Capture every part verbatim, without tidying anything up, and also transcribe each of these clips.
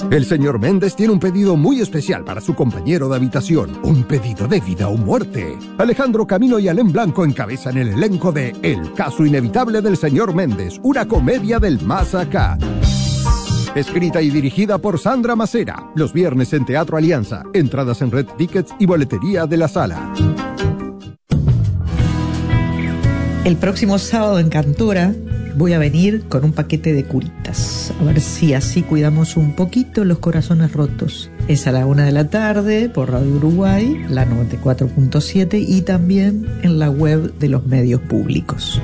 El señor Méndez tiene un pedido muy especial para su compañero de habitación. Un pedido de vida o muerte. Alejandro Camino y Alén Blanco encabezan el elenco de El caso inevitable del señor Méndez, una comedia del más acá. Escrita y dirigida por Sandra Macera. Los viernes en Teatro Alianza. Entradas en Red Tickets y boletería de la sala. El próximo sábado en Cantora voy a venir con un paquete de curitas. A ver si así cuidamos un poquito los corazones rotos. Es a la una de la tarde por Radio Uruguay, la noventa y cuatro punto siete, y también en la web de los medios públicos.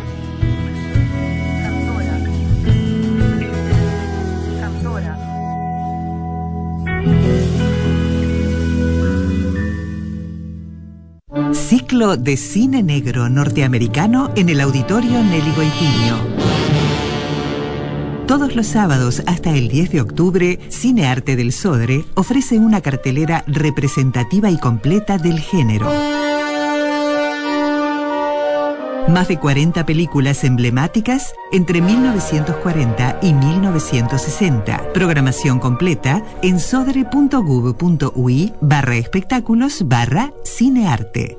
Ciclo de cine negro norteamericano en el Auditorio Nelly Goitiño. Todos los sábados hasta el diez de octubre, Cine Arte del Sodre ofrece una cartelera representativa y completa del género. Más de cuarenta películas emblemáticas entre mil novecientos cuarenta y mil novecientos sesenta. Programación completa en sodre.gov.ui barra espectáculos barra cinearte.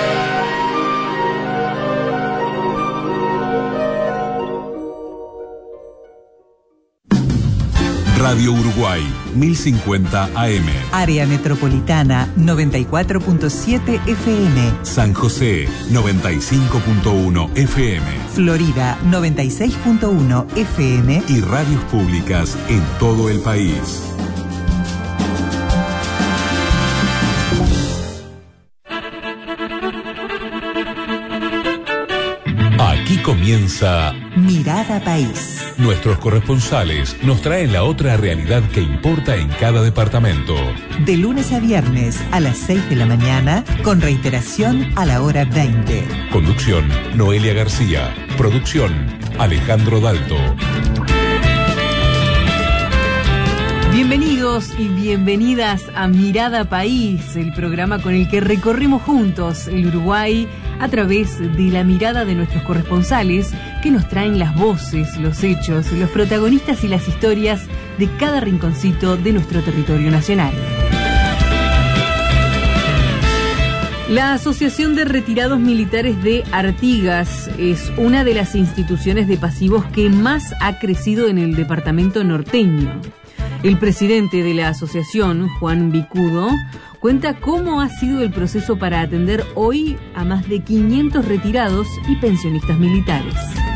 Radio Uruguay, mil cincuenta A M. Área Metropolitana, noventa y cuatro punto siete F M. San José, noventa y cinco punto uno F M. Florida, noventa y seis punto uno F M. Y radios públicas en todo el país. Aquí comienza Mirada País. Nuestros corresponsales nos traen la otra realidad que importa en cada departamento. De lunes a viernes a las seis de la mañana, con reiteración a la hora veinte. Conducción, Noelia García. Producción, Alejandro Dalto. Bienvenidos y bienvenidas a Mirada País, el programa con el que recorremos juntos el Uruguay a través de la mirada de nuestros corresponsales que nos traen las voces, los hechos, los protagonistas y las historias de cada rinconcito de nuestro territorio nacional. La Asociación de Retirados Militares de Artigas es una de las instituciones de pasivos que más ha crecido en el departamento norteño. El presidente de la asociación, Juan Bicudo, cuenta cómo ha sido el proceso para atender hoy a más de quinientos retirados y pensionistas militares.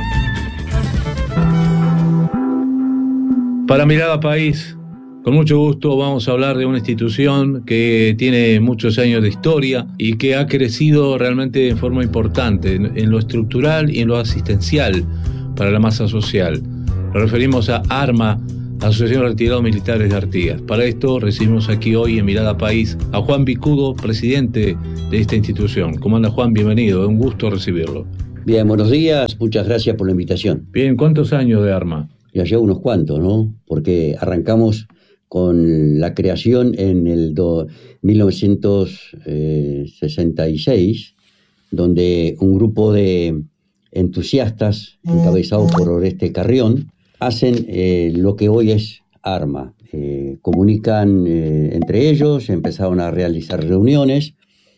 Para Mirada País, con mucho gusto vamos a hablar de una institución que tiene muchos años de historia y que ha crecido realmente en forma importante en lo estructural y en lo asistencial para la masa social. Nos referimos a ARMA, Asociación de Retirados Militares de Artigas. Para esto recibimos aquí hoy en Mirada País a Juan Bicudo, presidente de esta institución. ¿Cómo anda, Juan? Bienvenido, es un gusto recibirlo. Bien, buenos días, muchas gracias por la invitación. Bien, ¿cuántos años de ARMA? Ya llevo unos cuantos, ¿no? Porque arrancamos con la creación en el do, mil novecientos sesenta y seis, donde un grupo de entusiastas, encabezados por Oreste Carrión, hacen eh, lo que hoy es ARMA. Eh, comunican eh, entre ellos, empezaron a realizar reuniones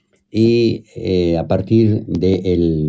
y eh, a partir del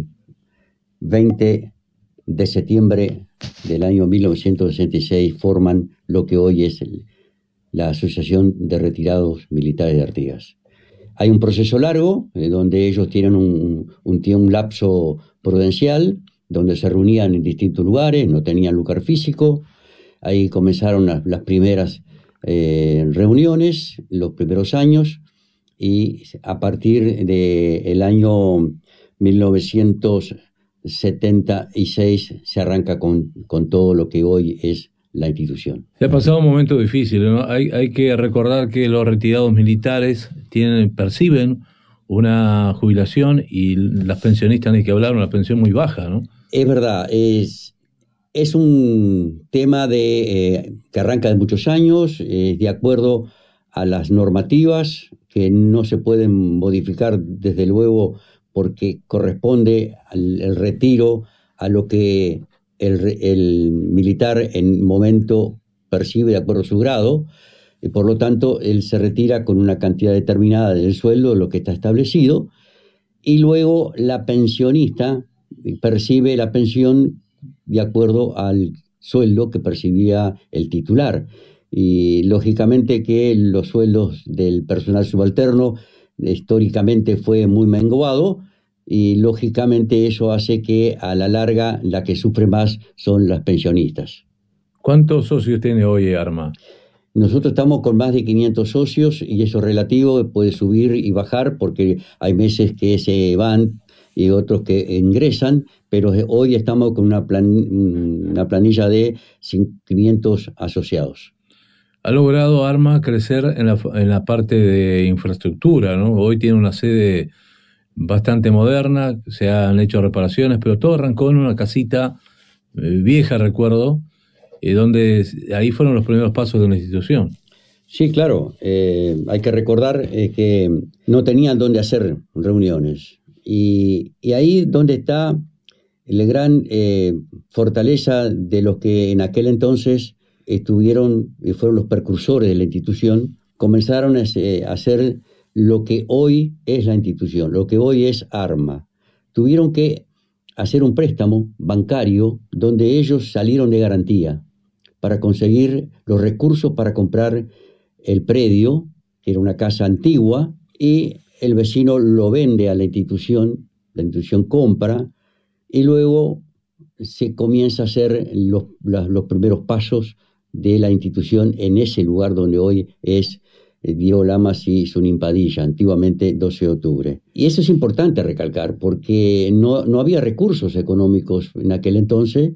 veinte de septiembre del año mil novecientos sesenta y seis forman lo que hoy es el, la Asociación de Retirados Militares de Artigas. Hay un proceso largo eh, donde ellos tienen un, un, un lapso prudencial, donde se reunían en distintos lugares, no tenían lugar físico. Ahí comenzaron las, las primeras eh, reuniones, los primeros años, y a partir del año mil novecientos setenta y seis se arranca con, con todo lo que hoy es la institución. Se ha pasado un momento difícil, ¿no? Hay, hay que recordar que los retirados militares tienen, perciben una jubilación y las pensionistas, ni que hablar, una pensión muy baja, ¿no? Es verdad, es, es un tema de, eh, que arranca de muchos años, eh, de acuerdo a las normativas que no se pueden modificar desde luego porque corresponde al el retiro a lo que el, el militar en momento percibe de acuerdo a su grado. y por lo tanto él se retira con una cantidad determinada del sueldo, lo que está establecido, y luego la pensionista percibe la pensión de acuerdo al sueldo que percibía el titular. Y lógicamente que los sueldos del personal subalterno históricamente fue muy menguado, y lógicamente eso hace que a la larga la que sufre más son las pensionistas. ¿Cuántos socios tiene hoy ARMA? Nosotros estamos con más de quinientos socios, y eso es relativo, puede subir y bajar porque hay meses que se van y otros que ingresan, pero hoy estamos con una, plan, una planilla de quinientos asociados. Ha logrado ARMA crecer en la, en la parte de infraestructura, ¿no? Hoy tiene una sede bastante moderna, se han hecho reparaciones, pero todo arrancó en una casita eh, vieja, recuerdo, eh, donde ahí fueron los primeros pasos de una institución. Sí, claro. Eh, hay que recordar eh, que no tenían dónde hacer reuniones. Y, y ahí donde está la gran eh, fortaleza de los que en aquel entonces estuvieron y fueron los precursores de la institución, comenzaron a hacer lo que hoy es la institución, lo que hoy es ARMA. Tuvieron que hacer un préstamo bancario donde ellos salieron de garantía para conseguir los recursos para comprar el predio, que era una casa antigua, y el vecino lo vende a la institución, la institución compra, y luego se comienza a hacer los, los, los primeros pasos de la institución en ese lugar donde hoy es Diego Lamas y Sunín Padilla, antiguamente doce de octubre. Y eso es importante recalcar, porque no, no había recursos económicos en aquel entonces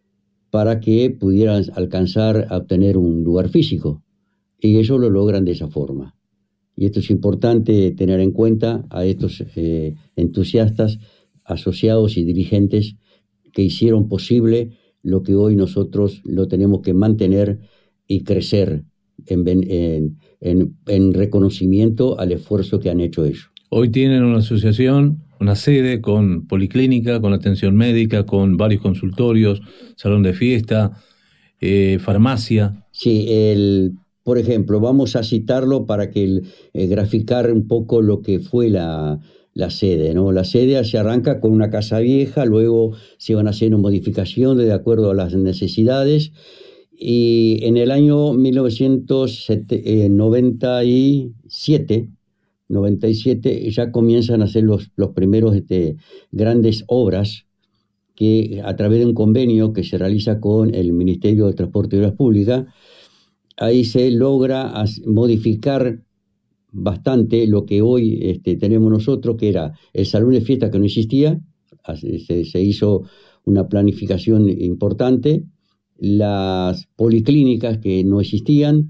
para que pudieran alcanzar a obtener un lugar físico, y ellos lo logran de esa forma. Y esto es importante tener en cuenta a estos eh, entusiastas, asociados y dirigentes que hicieron posible lo que hoy nosotros lo tenemos que mantener y crecer en, en, en, en reconocimiento al esfuerzo que han hecho ellos. Hoy tienen una asociación, una sede con policlínica, con atención médica, con varios consultorios, salón de fiesta, eh, farmacia. Sí, el, por ejemplo, vamos a citarlo para que el, eh, graficar un poco lo que fue la, la sede, ¿no? La sede se arranca con una casa vieja, luego se van haciendo modificaciones de acuerdo a las necesidades, y en el año mil novecientos noventa y siete ya comienzan a hacer los, los primeros este, grandes obras que a través de un convenio que se realiza con el Ministerio de Transporte y Obras Públicas, ahí se logra modificar bastante lo que hoy este, tenemos nosotros, que era el salón de fiesta que no existía, se, se hizo una planificación importante, las policlínicas que no existían,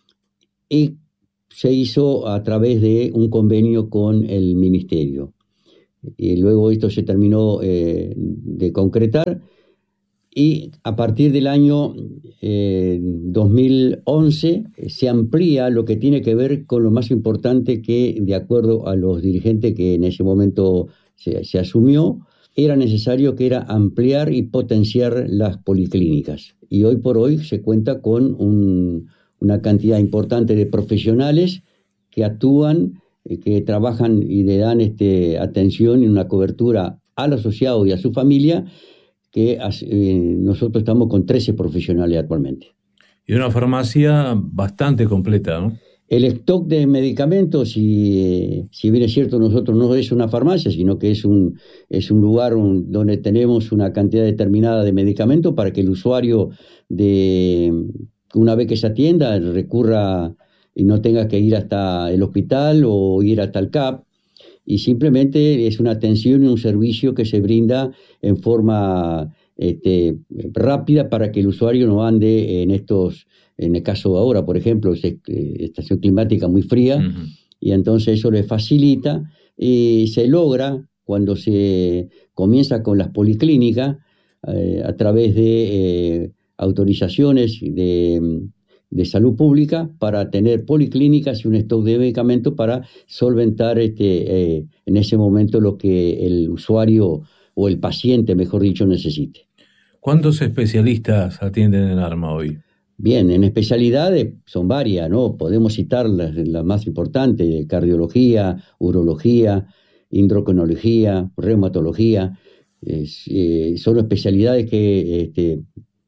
y se hizo a través de un convenio con el Ministerio. Y luego esto se terminó eh, de concretar, y a partir del año eh, dos mil once se amplía lo que tiene que ver con lo más importante, que de acuerdo a los dirigentes que en ese momento se, se asumió, era necesario, que era ampliar y potenciar las policlínicas. Y hoy por hoy se cuenta con un, una cantidad importante de profesionales que actúan, que trabajan y le dan este, atención y una cobertura al asociado y a su familia, que eh, nosotros estamos con trece profesionales actualmente. Y una farmacia bastante completa, ¿no? El stock de medicamentos, si, si bien es cierto, nosotros no es una farmacia, sino que es un, es un lugar un, donde tenemos una cantidad determinada de medicamentos para que el usuario, de una vez que se atienda, recurra y no tenga que ir hasta el hospital o ir hasta el C A P, y simplemente es una atención y un servicio que se brinda en forma este, rápida para que el usuario no ande en estos, en el caso de ahora, por ejemplo, es, eh, estación climática muy fría, uh-huh. Y entonces eso le facilita, y se logra cuando se comienza con las policlínicas eh, a través de eh, autorizaciones de, de salud pública para tener policlínicas y un stock de medicamentos para solventar este, eh, en ese momento lo que el usuario o el paciente, mejor dicho, necesite. ¿Cuántos especialistas atienden en ARMA hoy? Bien, en especialidades son varias, ¿no? Podemos citar las, las más importantes: cardiología, urología, endocrinología, reumatología. Es, eh, son especialidades que este,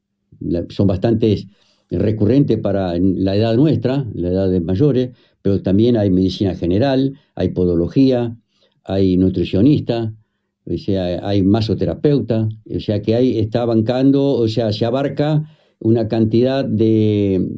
la, son bastante recurrentes para la edad nuestra, la edad de mayores, pero también hay medicina general, hay podología, hay nutricionista, o sea, hay masoterapeuta, o sea que ahí está bancando, o sea, se abarca una cantidad de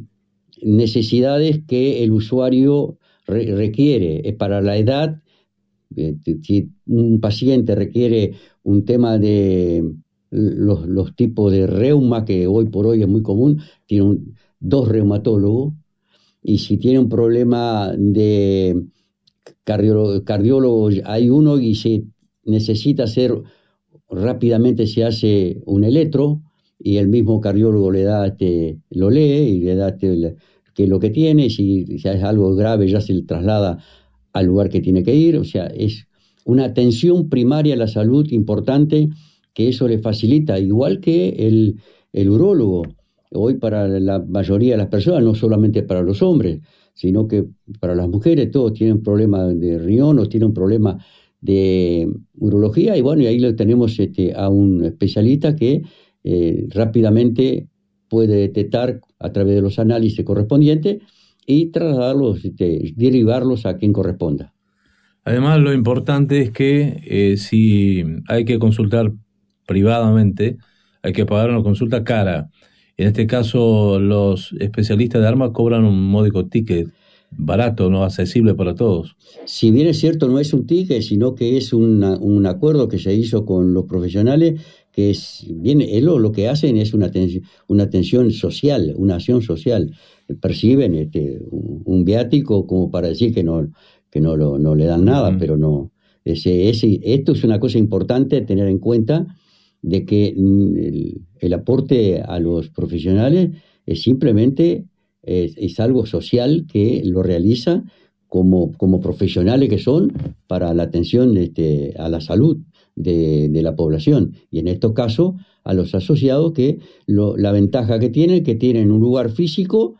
necesidades que el usuario re- requiere. Eh, Para la edad, eh, si un paciente requiere un tema de los, los tipos de reuma, que hoy por hoy es muy común, tiene un- dos reumatólogos, y si tiene un problema de cardiólogo, cardiólogo, hay uno, y se necesita hacer rápidamente, se hace un electro y el mismo cardiólogo le da este, lo lee y le da este, el- qué es lo que tiene. Si ya es algo grave, ya se le traslada al lugar que tiene que ir. O sea, es una atención primaria a la salud importante, que eso le facilita, igual que el, el urólogo. Hoy para la mayoría de las personas, no solamente para los hombres, sino que para las mujeres, todos tienen problemas de riñón o tienen un problema de urología, y bueno, y ahí lo tenemos este, a un especialista que eh, rápidamente puede detectar a través de los análisis correspondientes y trasladarlos, este, derivarlos a quien corresponda. Además, lo importante es que eh, si hay que consultar privadamente, hay que pagar una consulta cara. En este caso, los especialistas de armas cobran un módico ticket, barato, no accesible para todos. Si bien es cierto, no es un ticket, sino que es una- un acuerdo que se hizo con los profesionales, que es bien, él lo, lo que hacen es una atención, una atención social, una acción social. Perciben este, un, un viático como para decir que no, que no, lo, no le dan nada, Ujú. pero no. Ese, ese, esto es una cosa importante a tener en cuenta, de que mm, el, el aporte a los profesionales es simplemente es, es algo social que lo realiza como, como profesionales que son para la atención este, a la salud de, de la población. Y en estos casos, a los asociados, que lo, la ventaja que tienen, que tienen un lugar físico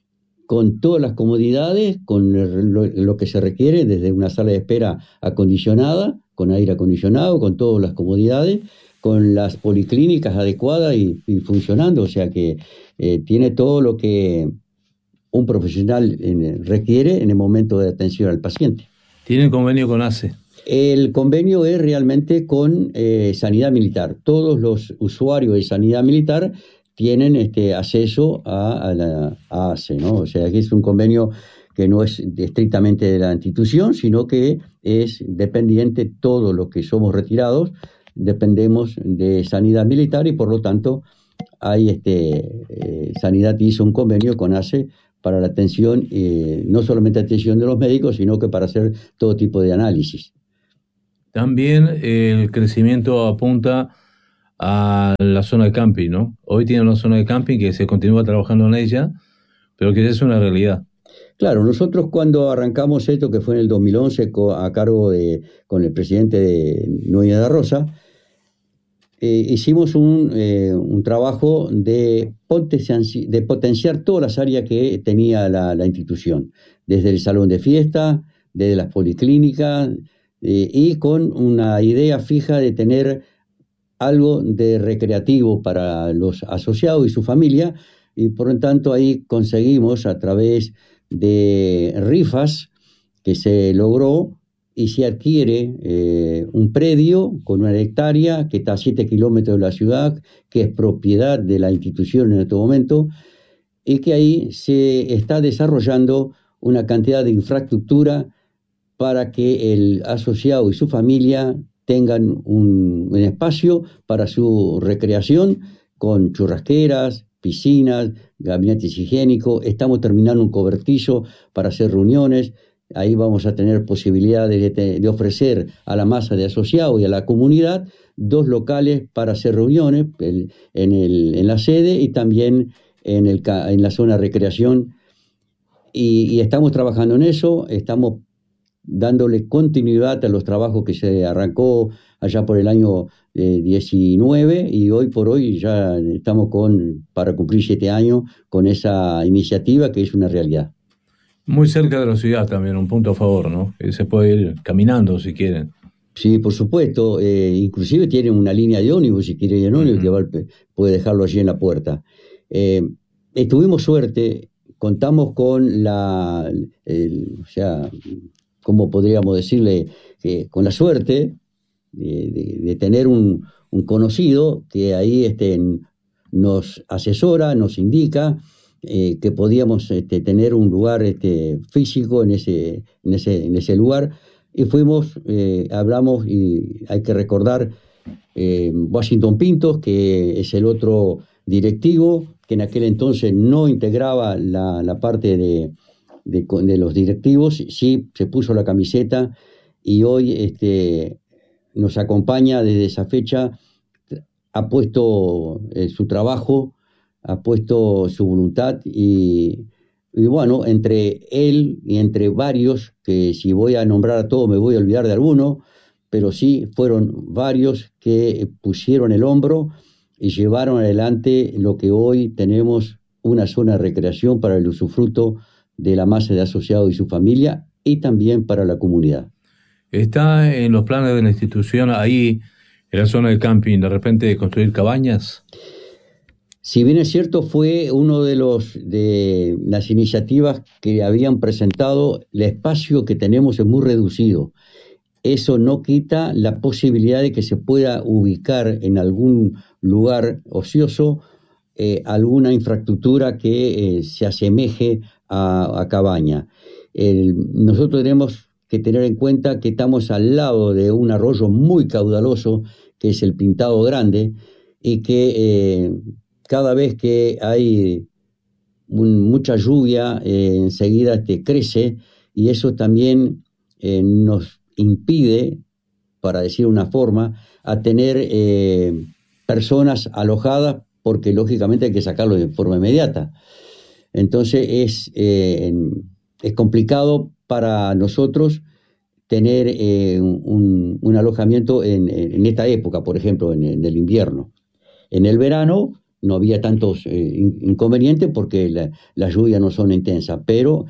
con todas las comodidades, con el- lo, lo que se requiere, desde una sala de espera acondicionada, con aire acondicionado, con todas las comodidades, con las policlínicas adecuadas y, y funcionando. O sea que eh, tiene todo lo que un profesional en- requiere en el momento de atención al paciente. Tienen convenio con A C E. El convenio es realmente con eh, Sanidad Militar. Todos los usuarios de Sanidad Militar tienen este acceso a, a la a ACE, ¿no? O sea, que es un convenio que no es estrictamente de la institución, sino que es dependiente. Todos los que somos retirados dependemos de Sanidad Militar, y por lo tanto hay este eh, Sanidad hizo un convenio con ACE para la atención, eh, no solamente atención de los médicos, sino que para hacer todo tipo de análisis. También el crecimiento apunta a la zona de camping, ¿no? Hoy tiene una zona de camping que se continúa trabajando en ella, pero que ya es una realidad. Claro, nosotros cuando arrancamos esto, que fue en el dos mil once, co- a cargo de, con el presidente de Núñez de Rosa, eh, hicimos un, eh, un trabajo de, potenci- de potenciar todas las áreas que tenía la, la institución, desde el salón de fiesta, desde las policlínicas, eh, y con una idea fija de tener algo de recreativo para los asociados y su familia, y por lo tanto ahí conseguimos, a través de rifas que se logró, y se adquiere eh, un predio con una hectárea que está a siete kilómetros de la ciudad, que es propiedad de la institución en este momento, y que ahí se está desarrollando una cantidad de infraestructura para que el asociado y su familia tengan un, un espacio para su recreación, con churrasqueras, piscinas, gabinetes higiénicos. Estamos terminando un cobertizo para hacer reuniones. Ahí vamos a tener posibilidades de, te- de ofrecer a la masa de asociados y a la comunidad dos locales para hacer reuniones, el- en, el- en la sede, y también en, el, ca- en la zona de recreación. Y, y estamos trabajando en eso. Estamos dándole continuidad a los trabajos que se arrancó allá por el año eh, diecinueve, y hoy por hoy ya estamos con para cumplir siete años con esa iniciativa que es una realidad. Muy cerca de la ciudad también, un punto a favor, ¿no? Eh, Se puede ir caminando si quieren. Sí, por supuesto, eh, inclusive tiene una línea de ómnibus, si quiere ir en ómnibus, Uh-huh. que va al- puede dejarlo allí en la puerta. Eh, tuvimos suerte, contamos con la, el- o sea, ¿cómo podríamos decirle? Eh, con la suerte de, de- de tener un, un conocido que ahí este, nos asesora, nos indica eh, que podíamos este, tener un lugar este, físico en ese, en ese, en ese lugar. Y fuimos, eh, hablamos, y hay que recordar eh, Washington Pintos, que es el otro directivo, que en aquel entonces no integraba la, la parte de, de, de los directivos, sí se puso la camiseta y hoy este, nos acompaña desde esa fecha, ha puesto eh, su trabajo, ha puesto su voluntad y, y bueno, entre él y entre varios, que si voy a nombrar a todos me voy a olvidar de alguno, pero sí fueron varios que pusieron el hombro y llevaron adelante lo que hoy tenemos, una zona de recreación para el usufruto de la masa de asociados y su familia, y también para la comunidad. ¿Está en los planes de la institución ahí, en la zona del camping, de repente construir cabañas? Si bien es cierto, fue uno de los de las iniciativas que habían presentado, el espacio que tenemos es muy reducido. Eso no quita la posibilidad de que se pueda ubicar en algún lugar ocioso eh, alguna infraestructura que eh, se asemeje a, a cabaña. El, nosotros tenemos que tener en cuenta que estamos al lado de un arroyo muy caudaloso, que es el Pintado Grande, y que eh, cada vez que hay un, mucha lluvia, eh, enseguida este, crece, y eso también eh, nos impide, para decir una forma, a tener eh, personas alojadas, porque lógicamente hay que sacarlo de forma inmediata. Entonces es, eh, es complicado para nosotros tener eh, un, un alojamiento en, en esta época, por ejemplo, en, en el invierno. En el verano no había tantos eh, inconvenientes porque la, las lluvias no son intensas, pero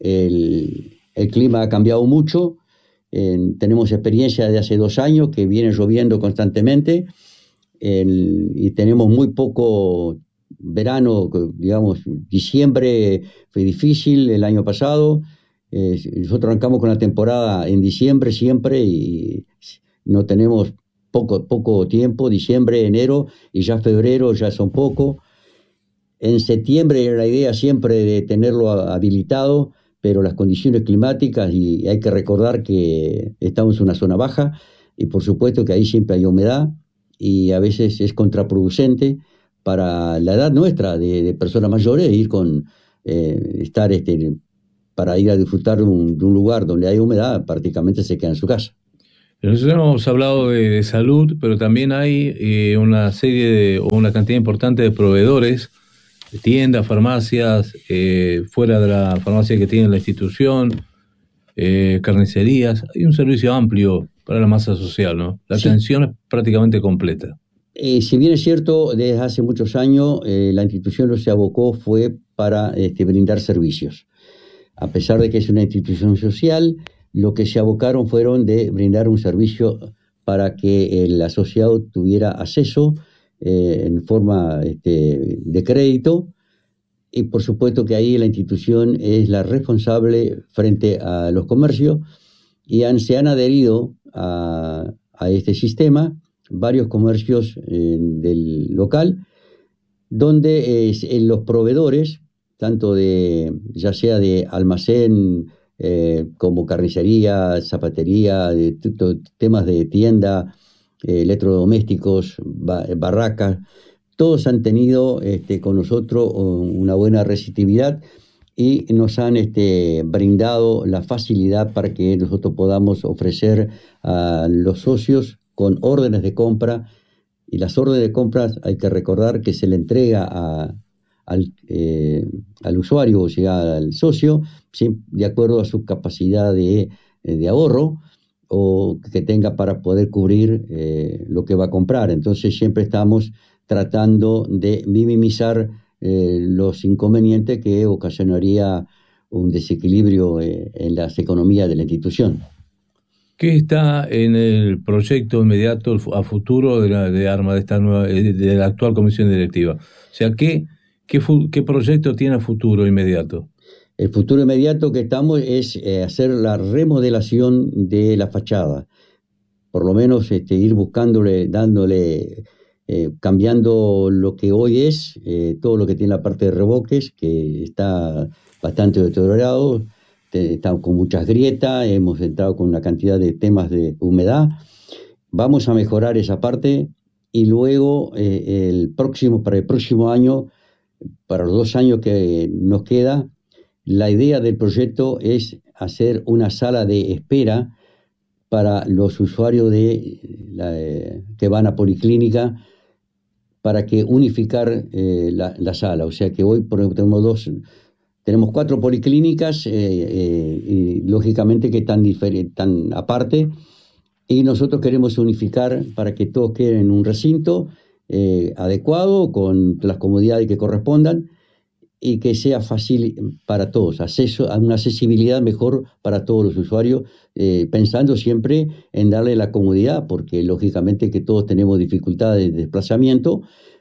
el, el clima ha cambiado mucho. Eh, tenemos experiencia de hace dos años que viene lloviendo constantemente, el, y tenemos muy poco verano, digamos, diciembre fue difícil el año pasado. Eh, nosotros arrancamos con la temporada en diciembre siempre y no tenemos poco, poco tiempo, diciembre, enero, y ya febrero ya son poco. En septiembre era la idea siempre de tenerlo habilitado, pero las condiciones climáticas, y hay que recordar que estamos en una zona baja, y por supuesto que ahí siempre hay humedad, y a veces es contraproducente para la edad nuestra de, de personas mayores ir con eh, estar este, para ir a disfrutar de un, de un lugar donde hay humedad, prácticamente se queda en su casa. Nosotros hemos hablado de, de salud, pero también hay eh, una serie de, o una cantidad importante de proveedores, de tiendas, farmacias, eh, fuera de la farmacia que tiene la institución, eh, carnicerías. Hay un servicio amplio para la masa social, ¿no? La Sí. atención es prácticamente completa. Eh, si bien es cierto, desde hace muchos años eh, la institución lo que se abocó fue para este, brindar servicios. A pesar de que es una institución social, lo que se abocaron fueron de brindar un servicio para que el asociado tuviera acceso eh, en forma este, de crédito, y por supuesto que ahí la institución es la responsable frente a los comercios, y han, se han adherido a, a este sistema varios comercios eh, del local, donde eh, en los proveedores, tanto de ya sea de almacén eh, como carnicería, zapatería, de t- t- temas de tienda, eh, electrodomésticos, ba- barracas, todos han tenido este, con nosotros una buena receptividad y nos han este, brindado la facilidad para que nosotros podamos ofrecer a los socios con órdenes de compra. Y las órdenes de compras hay que recordar que se le entrega a, al, eh, al usuario, o sea, al socio, sí, de acuerdo a su capacidad de eh, de ahorro o que tenga para poder cubrir eh, lo que va a comprar. Entonces siempre estamos tratando de minimizar eh, los inconvenientes que ocasionaría un desequilibrio eh, en las economías de la institución. ¿Qué está en el proyecto inmediato a futuro de, la, de ARMA, de esta nueva, de la actual comisión directiva? O sea, ¿qué, qué, qué proyecto tiene a futuro inmediato? El futuro inmediato que estamos es eh, hacer la remodelación de la fachada. Por lo menos este, ir buscándole, dándole, eh, cambiando lo que hoy es, eh, todo lo que tiene la parte de revoques, que está bastante deteriorado, estamos con muchas grietas, hemos entrado con una cantidad de temas de humedad. Vamos a mejorar esa parte y luego eh, el próximo, para el próximo año, para los dos años que nos queda, la idea del proyecto es hacer una sala de espera para los usuarios de la, eh, que van a policlínica, para que unificar eh, la, la sala. O sea que hoy por ejemplo, tenemos dos... Tenemos cuatro policlínicas, eh, eh, y lógicamente que están, están aparte, y nosotros queremos unificar para que todos queden en un recinto eh, adecuado, con las comodidades que correspondan, y que sea fácil para todos, acceso a una accesibilidad mejor para todos los usuarios, eh, pensando siempre en darle la comodidad, porque lógicamente que todos tenemos dificultades de desplazamiento,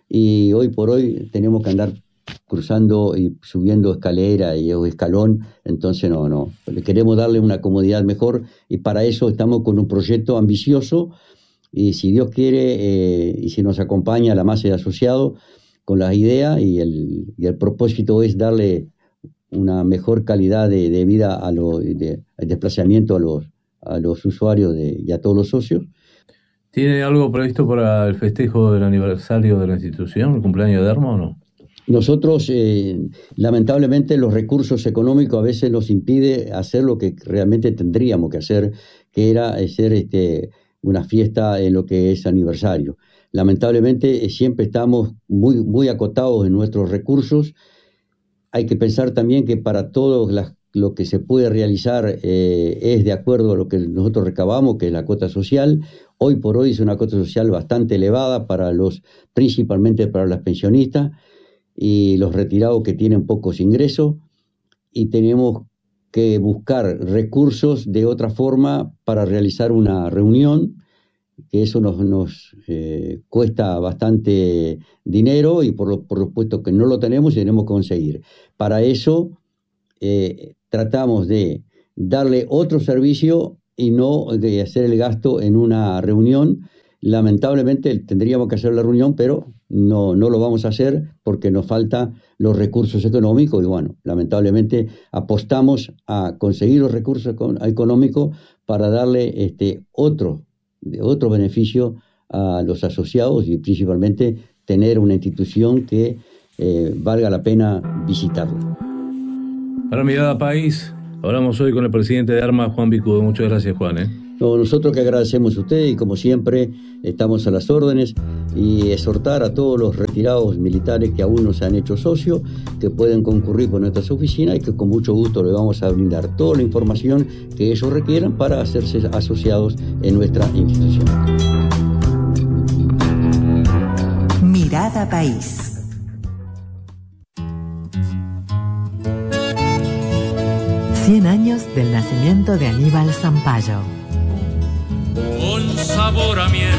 y hoy por hoy tenemos que andar cruzando y subiendo escalera y o escalón, entonces no, no, queremos darle una comodidad mejor y para eso estamos con un proyecto ambicioso y si Dios quiere eh, y si nos acompaña la masa de asociados con las ideas y el, y el propósito es darle una mejor calidad de, de vida a los de, de desplazamiento a los, a los usuarios de, y a todos los socios. ¿Tiene algo previsto para el festejo del aniversario de la institución, el cumpleaños de ARMA o no? Nosotros, eh, lamentablemente, los recursos económicos a veces nos impide hacer lo que realmente tendríamos que hacer, que era hacer este, una fiesta en lo que es aniversario. Lamentablemente, eh, siempre estamos muy, muy acotados en nuestros recursos. Hay que pensar también que para todo las, lo que se puede realizar eh, es de acuerdo a lo que nosotros recabamos, que es la cuota social. Hoy por hoy es una cuota social bastante elevada para los, principalmente para las pensionistas y los retirados que tienen pocos ingresos, y tenemos que buscar recursos de otra forma para realizar una reunión, que eso nos, nos eh, cuesta bastante dinero y por lo, por supuesto que no lo tenemos y tenemos que conseguir. Para eso eh, tratamos de darle otro servicio y no de hacer el gasto en una reunión. Lamentablemente tendríamos que hacer la reunión, pero no, no lo vamos a hacer porque nos faltan los recursos económicos y bueno, lamentablemente apostamos a conseguir los recursos económicos para darle este otro, otro beneficio a los asociados y principalmente tener una institución que eh, valga la pena visitarla. Para Mirada País, hablamos hoy con el presidente de ARMA, Juan Vicudo. Muchas gracias, Juan. ¿eh? No, nosotros que agradecemos a usted y como siempre estamos a las órdenes y exhortar a todos los retirados militares que aún no se han hecho socios, que pueden concurrir con nuestras oficinas y que con mucho gusto les vamos a brindar toda la información que ellos requieran para hacerse asociados en nuestra institución. Mirada País. Cien años del nacimiento de Aníbal Zampayo. Con sabor a miel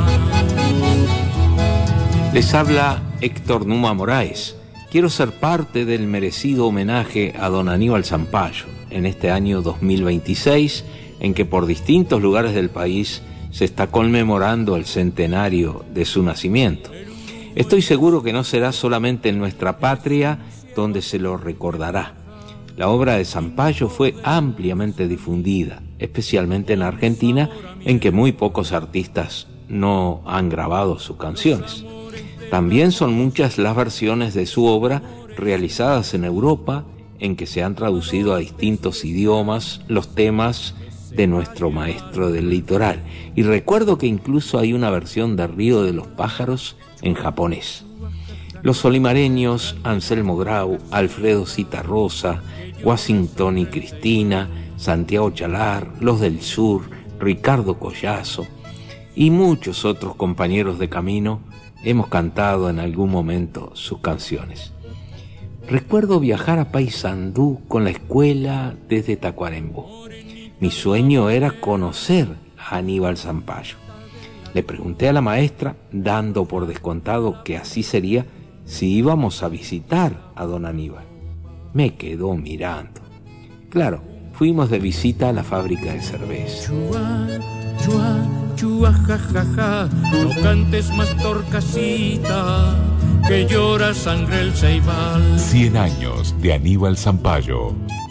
les habla Héctor Numa Moraes. Quiero ser parte del merecido homenaje a don Aníbal Zampayo en este año dos mil veintiséis, en que por distintos lugares del país se está conmemorando el centenario de su nacimiento. Estoy seguro que no será solamente en nuestra patria donde se lo recordará. La obra de Zampayo fue ampliamente difundida, especialmente en Argentina, en que muy pocos artistas no han grabado sus canciones. También son muchas las versiones de su obra realizadas en Europa, en que se han traducido a distintos idiomas los temas de nuestro maestro del litoral. Y recuerdo que incluso hay una versión de Río de los Pájaros en japonés. Los solimareños Anselmo Grau, Alfredo Citarrosa, Washington y Cristina, Santiago Chalar, Los del Sur, Ricardo Collazo y muchos otros compañeros de camino hemos cantado en algún momento sus canciones. Recuerdo viajar a Paysandú con la escuela desde Tacuarembó. Mi sueño era conocer a Aníbal Zampayo. Le pregunté a la maestra, dando por descontado que así sería, si íbamos a visitar a don Aníbal. Me quedó mirando. Claro, fuimos de visita a la fábrica de cerveza. Chua, chua, chua, ja, ja, ja, no cantes más torcasita, que llora sangre el ceibal. Cien años de Aníbal Zampayo.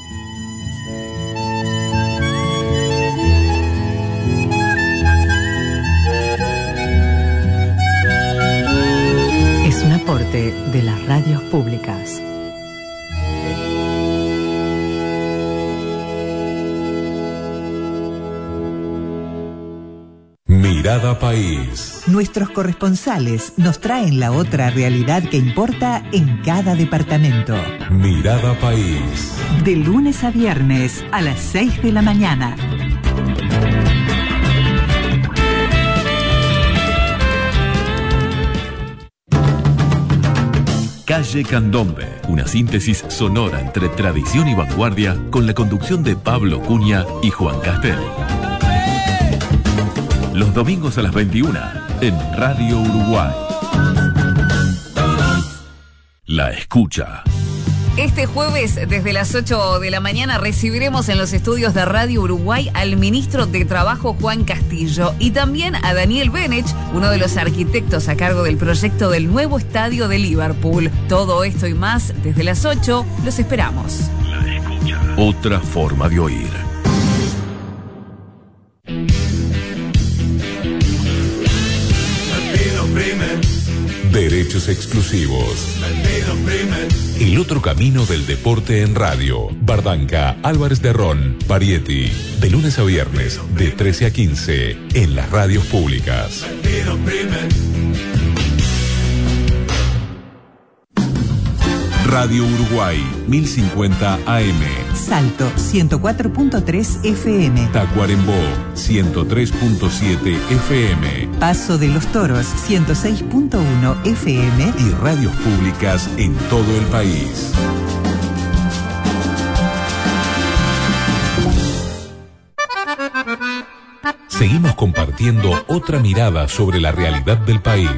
Es un aporte de las radios públicas. Mirada País. Nuestros corresponsales nos traen la otra realidad que importa en cada departamento. Mirada País. De lunes a viernes a las seis de la mañana. Calle Candombe, una síntesis sonora entre tradición y vanguardia con la conducción de Pablo Cunha y Juan Castel. Los domingos a las veintiuna en Radio Uruguay. La escucha. Este jueves, desde las ocho de la mañana, recibiremos en los estudios de Radio Uruguay al ministro de Trabajo, Juan Castillo, y también a Daniel Benech, uno de los arquitectos a cargo del proyecto del nuevo estadio de Liverpool. Todo esto y más, desde las ocho, los esperamos. La escucha. Otra forma de oír. Derechos exclusivos. El otro camino del deporte en radio. Bardanca, Álvarez de Ron, Parietti. De lunes a viernes, de trece a quince, en las radios públicas. Radio Uruguay, mil cincuenta A M. Salto, ciento cuatro punto tres F M. Tacuarembó, ciento tres punto siete F M. Paso de los Toros, ciento seis punto uno F M. Y radios públicas en todo el país. Seguimos compartiendo otra mirada sobre la realidad del país.